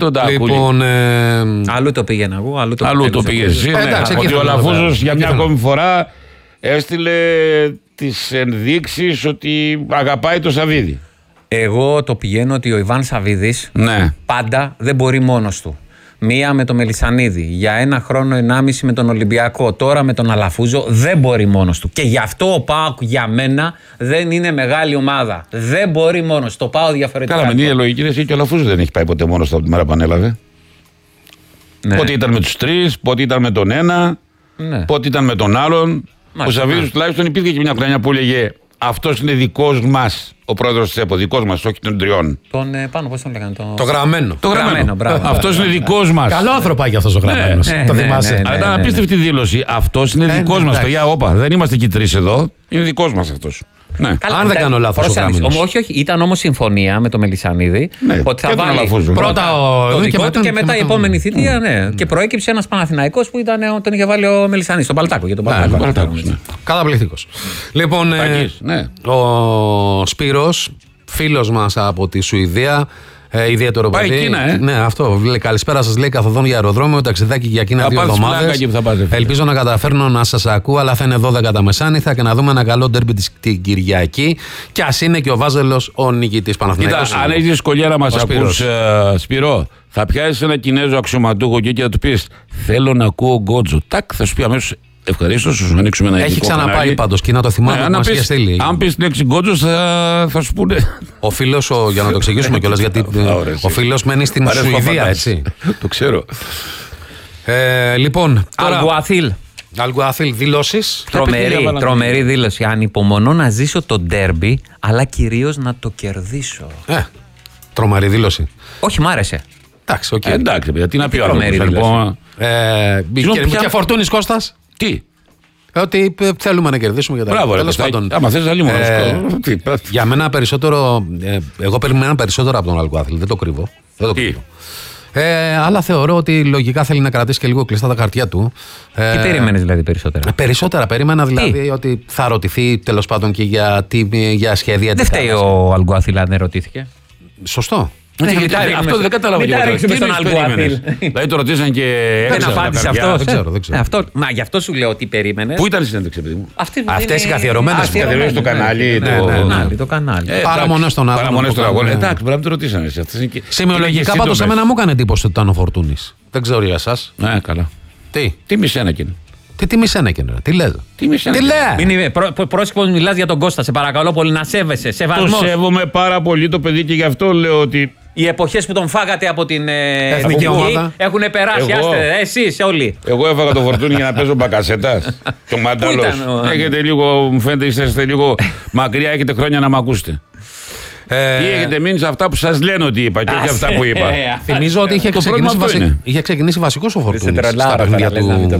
Λοιπόν, αλλού το πήγαινα εγώ, αλλού το πήγες εσύ. Ότι ο Αλαφούζος για μια ακόμη φορά έστειλε τις ενδείξεις ότι αγαπάει το Σαββίδι. Εγώ το πηγαίνω ότι ο Ιβάν Σαββίδης πάντα δεν μπορεί μόνος του. Μία με τον Μελισσανίδη, για 1 χρόνο, 1,5 με τον Ολυμπιακό, τώρα με τον Αλαφούζο, δεν μπορεί μόνος του. Και γι' αυτό ο ΠΑΟΚ για μένα δεν είναι μεγάλη ομάδα. Δεν μπορεί μόνος. Το πάω διαφορετικά. Καλά, με την ίδια λογική εσύ και ο Αλαφούζος δεν έχει πάει ποτέ μόνος του από τη μέρα που ανέλαβε. Ναι. Πότε ήταν με τους 3, πότε ήταν με τον ένα, πότε ήταν με τον άλλον. Ο Σαββίδης τουλάχιστον υπήρχε και μια χρονιά που έλεγε αυτός είναι δικός μας. Ο πρόεδρος της ΕΠΟ, δικός μας, όχι των 3. Τον πάνω, πώς τον λέγανε. Το γραμμένο. Το γραμμένο, μπράβο. Αυτός είναι δικός μας. Καλό ανθρωπάκι αυτός ο γραμμένος. Το θυμάσαι. Αλλά ήταν απίστευτη δήλωση. Αυτός είναι δικός μας. Παιδιά, όπα, δεν είμαστε και 3 εδώ. Είναι δικός μας αυτός. Ναι. Καλά, αν δεν κάνω λάθος ο γραμμένος. Όχι, ήταν όμως συμφωνία με τον Μελισσανίδη ότι θα βάλει πρώτα το δικό του και μετά η επόμενη θητεία. Και προέκυψε ένας Παναθηναϊκός που τον είχε βάλει ο Μελισσανίδης, τον Παλτάκο. Καταπληκτικός. Λοιπόν, ο Σπύρος, φίλος μας από τη Σουηδία, ιδιαίτερο πάει παιδί. Κίνα, Ναι, αυτό. Λέει, καλησπέρα σας, λέει, καθοδόν για αεροδρόμιο, ταξιδάκι για Κίνα 2 εβδομάδες. Ελπίζω να καταφέρνω να σας ακούω, αλλά θα είναι 12 τα μεσάνυχτα και να δούμε ένα καλό ντέρμπι την Κυριακή. Και ας είναι και ο Βάζελος ο νικητής Παναθηναϊκός. Αν έχει δυσκολία να μας ακούς, Σπυρό, θα πιάσεις ένα Κινέζο αξιωματούχο και θα του πεις θέλω να ακούω Γκότζο. Τάκ, θα σου πει αμέσως. Ευχαρίστω, σου ανοίξουμε ένα έχει ξαναπάει πάντως και να το θυμάμαι. Αν πεις την λέξη Γκότζο, θα σου πούνε. Ο φίλος, για να το εξηγήσουμε κιόλας, γιατί ο φίλος μένει στην Σουηδία, έτσι. Το ξέρω. Λοιπόν, Αλγκουάθιλ, δηλώσεις. Τρομερή δήλωση. Ανυπομονώ να ζήσω το ντέρμπι, αλλά κυρίως να το κερδίσω. Τρομερή δήλωση. Όχι, μ' άρεσε. Εντάξει, οκ. Εντάξει, παιδιά, τι να πει ο άλλος. Και Φορτούνης Κώστας. Τι. Ότι θέλουμε να κερδίσουμε για τα μπράβο, τέλος πάντων. Άμα θες να λίμωνο. Για μένα περισσότερο. Εγώ περιμένα περισσότερο από τον Αλγκουάθιλ. Δεν το κρύβω. Αλλά θεωρώ ότι λογικά θέλει να κρατήσει και λίγο κλειστά τα χαρτιά του. Τι περίμενες δηλαδή περισσότερα? Περισσότερα περίμενα δηλαδή ότι θα ρωτηθεί τέλος πάντων και για σχέδια. Δεν φταίει ο Αλγκουάθιλ αν ερωτήθηκε. Σωστό. Αυτό δεν κατάλαβα γιατί. Τι στον Αλγκουάθιλ. Δηλαδή το ρωτήσαν και δεν απάντησε αυτό. Μα γι' αυτό σου λέω ότι περίμενε. Πού ήταν η συνέντευξη, παιδί μου? Αυτές οι καθιερωμένες στο κανάλι. Το κανάλι. Παραμονές στον αγώνα. Εντάξει, πρέπει να το ρωτήσανε. Σημειολογικά πάντως εμένα μου έκανε εντύπωση ότι ήταν ο Φορτούνης. Δεν ξέρω για εσάς. Ναι, καλά. Τι μισένακιν. Τι μισένακιν, τι λες? Τι λέει? Πρόσωπος μιλάς για τον Κώστα, σε παρακαλώ πολύ να σέβεσαι. Σεβασμός. Το σέβομαι πάρα πολύ το παιδί και γι' αυτό λέω ότι. Οι εποχές που τον φάγατε από την εθνική ομάδα έχουν περάσει. Εσείς όλοι. Εγώ έφαγα το Φορτούνι για να παίζω μπακασέτας. Και ο Μάνταλος. Έχετε λίγο, μου φαίνεται, είστε λίγο μακριά, έχετε χρόνια να μ' ακούσετε. Ή έχετε μείνει σε αυτά που σας λένε ότι είπα και όχι αυτά που είπα. Θυμίζω ότι είχε ξεκινήσει βασικός ο Φορτούνης στα παιχνίδια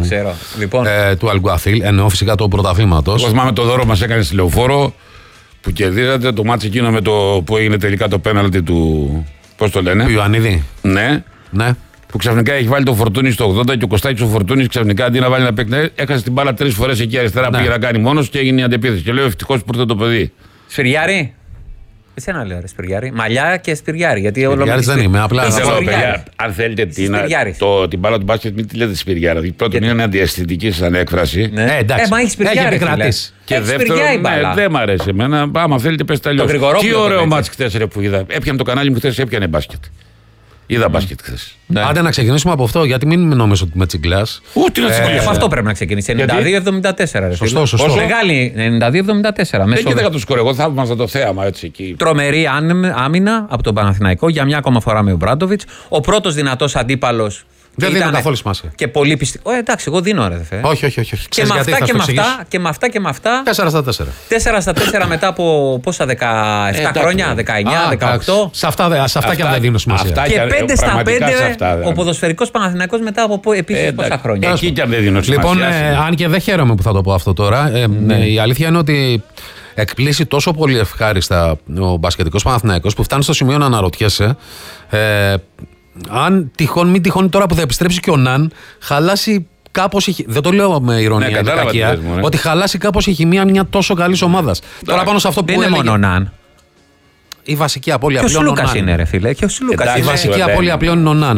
του Αλγκουάθιλ, ενώ φυσικά του πρωταθλήματος. Εγώ θυμάμαι το δώρο μας έκανε στη Λεωφόρο που κερδίζατε το μάτς εκείνο με το που έγινε τελικά το πέναλτι του. Πώς το λένε? Του Ιωαννίδη. Ναι. Που ξαφνικά έχει βάλει το Φορτούνι στο 80 και ο Κωστάκης ο Φορτούνης ξαφνικά αντί να βάλει ένα παίκτη, έχασε την μπάλα 3 φορές εκεί αριστερά που είχε να κάνει μόνος και έγινε η αντεπίθεση. Και λέω ευτυχώς που ήρθε το παιδί. Σφυριάρη. Εσένα λέω, ρε Σπυριάρη. Μαλλιά και Σπυριάρη. Γιατί Σπυριάρης δεν είμαι. Απλά αν θέλετε την μπάλα του μπάσκετ, μην τη λέτε Σπυριάρη. Δηλαδή πρώτον είναι αντιαισθητική σαν έκφραση. Ναι, εντάξει. Μα έχει Σπυριάρη. Και δεύτερον, δεν μ' αρέσει εμένα. Άμα θέλετε, πες τα αλλιώς. Τι ωραίο μάτς χθες που είδα. Έπιανε το κανάλι μου χθες, έπιανε μπάσκετ. Είδα μπάσκετ χθες. Άντε να ξεκινήσουμε από αυτό, γιατί μην νομίζω ότι με τσιγκλάς. Ούτε να τσιγκλάς. Αυτό πρέπει να ξεκινήσει. 92-74. Σωστό. Μεγάλη 92-74. Δεν κοίταγα το σκορ. Εγώ θαύμαζα το θέαμα έτσι εκεί. Τρομερή άμυνα από τον Παναθηναϊκό για μια ακόμα φορά με ο Μπράντοβιτς. Ο πρώτος δυνατός αντίπαλος. Δεν δίνω καθόλου σημασία. Και πολύ πιστικό. Εντάξει, εγώ δίνω ρε δε. Όχι. Και με αυτά και με αυτά. 4 στα 4. 4 στα 4 μετά από πόσα 17 χρόνια, 19, 18. Σε αυτά και αν δεν δίνω σημασία. Και 5 στα 5 ο ποδοσφαιρικός Παναθηναϊκός μετά από επίσης πόσα χρόνια. Εκεί και αν δεν δίνω σημασία. Λοιπόν, αν και δεν χαίρομαι που θα το πω αυτό τώρα, η αλήθεια είναι ότι εκπλήσει τόσο πολύ ευχάριστα ο μπασκετικός Παναθηναϊκός που φτάνει στο σημείο να αναρωτιέσαι. Αν μην τυχόν τώρα που θα επιστρέψει και ο Ναν, χαλάσει κάπως. Δεν το λέω με ηρωνία και κακία. Ότι χαλάσει κάπως η χημεία μια τόσο καλή ομάδα. Τώρα πάνω σε αυτό που είναι μόνο ο Ναν. Η βασική απώλεια πλέον. Και ο Σλούκας είναι, ρε φίλε. Η βασική απώλεια πλέον είναι ο Ναν.